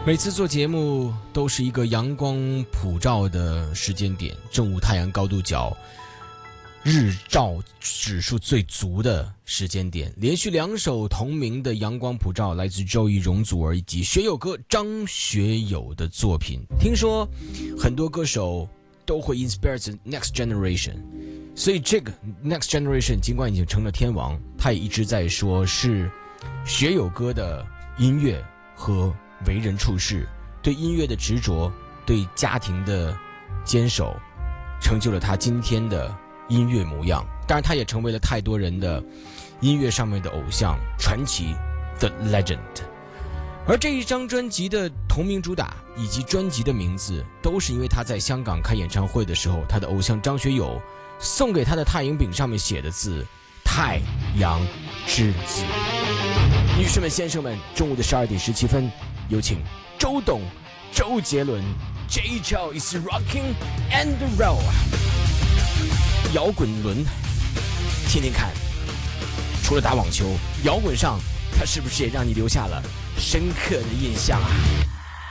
每次做节目都是一个阳光普照的时间点，正午太阳高度角，日照指数最足的时间点。连续2首同名的阳光普照，来自周易、容祖儿以及学友哥张学友的作品。听说很多歌手都会 inspire the next generation， 所以这个 next generation 尽管已经成了天王，他也一直在说是学友哥的音乐和为人处事，对音乐的执着，对家庭的坚守，成就了他今天的音乐模样。当然他也成为了太多人的音乐上面的偶像传奇 The Legend。 而这一张专辑的同名主打以及专辑的名字，都是因为他在香港开演唱会的时候，他的偶像张学友送给他的太阳饼上面写的字，太阳之子。女士们先生们，中午的12点17分，有请周董周杰伦 J Joe is rocking and roll， 摇滚轮听听看，除了打网球，摇滚上他是不是也让你留下了深刻的印象啊？